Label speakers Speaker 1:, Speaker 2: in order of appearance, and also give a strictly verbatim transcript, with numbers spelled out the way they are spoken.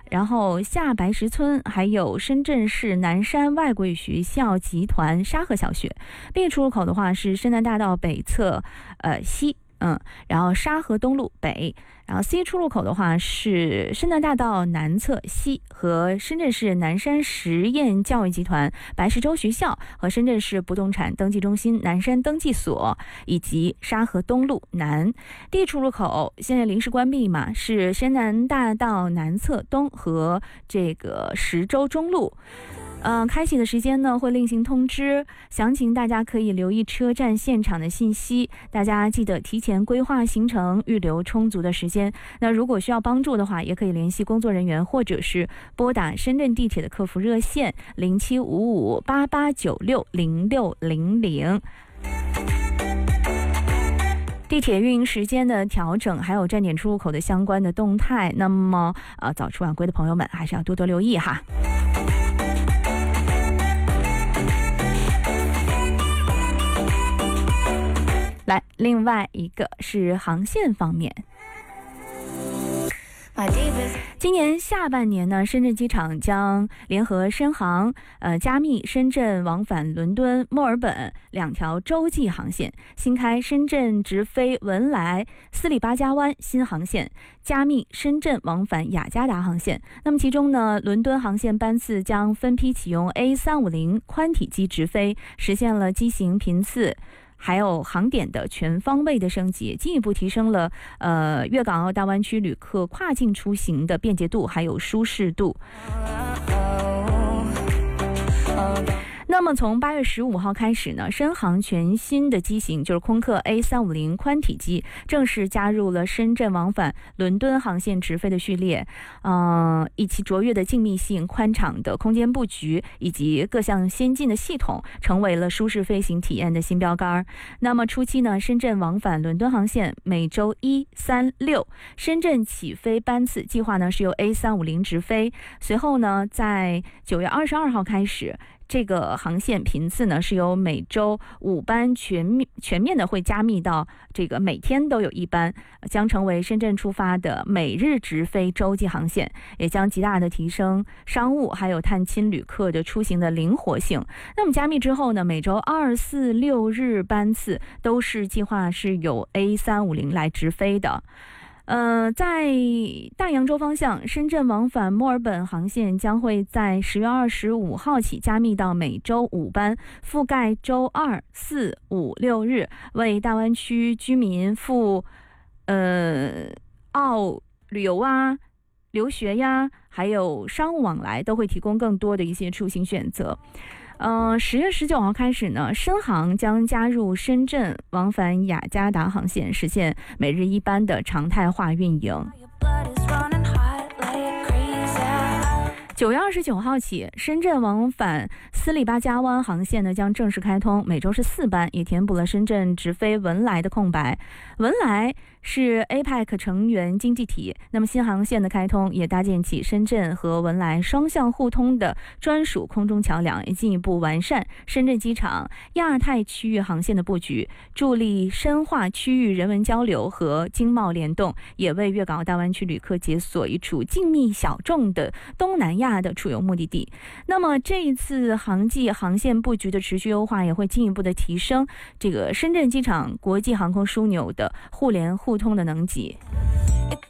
Speaker 1: 然后下白石村，还有深圳市南山外国语学校集团沙河小学。B 出入口的话是深南大道北侧呃西，嗯，然后沙河东路北。然后 C 出入口的话是深南大道南侧西和深圳市南山实验教育集团白石洲学校和深圳市不动产登记中心南山登记所以及沙河东路南。 D 出入口现在临时关闭嘛，是深南大道南侧东和这个石洲中路。呃，开启的时间呢会另行通知，详情大家可以留意车站现场的信息，大家记得提前规划行程，预留充足的时间。那如果需要帮助的话，也可以联系工作人员，或者是拨打深圳地铁的客服热线零七五五八八九六零六零零。地铁运营时间的调整，还有站点出入口的相关的动态，那么呃早出晚归的朋友们还是要多多留意哈。来，另外一个是航线方面。今年下半年呢，深圳机场将联合深航、呃加密深圳往返伦敦、墨尔本两条洲际航线，新开深圳直飞文莱、斯里巴加湾新航线，加密深圳往返雅加达航线。那么其中呢，伦敦航线班次将分批启用 A 三五零 宽体机直飞，实现了机型频次还有航点的全方位的升级，进一步提升了呃粤港澳大湾区旅客跨境出行的便捷度还有舒适度。那么从八月十五号开始呢，深航全新的机型就是空客 A 三五零 宽体机正式加入了深圳往返伦敦航线直飞的序列，呃，以其卓越的静谧性、宽敞的空间布局以及各项先进的系统，成为了舒适飞行体验的新标杆。那么初期呢，深圳往返伦敦航线每周一、三、六，深圳起飞班次计划呢是由 A 三五零 直飞，随后呢，在九月二十二号开始。这个航线频次呢是由每周五班全面全面的会加密到这个每天都有一班，将成为深圳出发的每日直飞洲际航线，也将极大的提升商务还有探亲旅客的出行的灵活性。那么加密之后呢，每周二、四、六日班次都是计划是由 A 三五零 来直飞的。呃，在大洋洲方向，深圳往返墨尔本航线将会在十月二十五号起加密到每周五班，覆盖周二、四、五、六日，为大湾区居民赴呃澳旅游啊、留学呀，还有商务往来都会提供更多的一些出行选择。呃，十月十九号开始呢，深航将加入深圳往返雅加达航线，实现每日一班的常态化运营。九月二十九号起，深圳往返斯里巴加湾航线呢将正式开通，每周是四班，也填补了深圳直飞文莱的空白。文莱是 A P E C 成员经济体，那么新航线的开通也搭建起深圳和文莱双向互通的专属空中桥梁，也进一步完善深圳机场亚太区域航线的布局，助力深化区域人文交流和经贸联动，也为粤港澳大湾区旅客解锁一处静谧小众的东南亚的出游目的地。那么这一次航际航线布局的持续优化，也会进一步的提升这个深圳机场国际航空枢纽的互联互通的能级。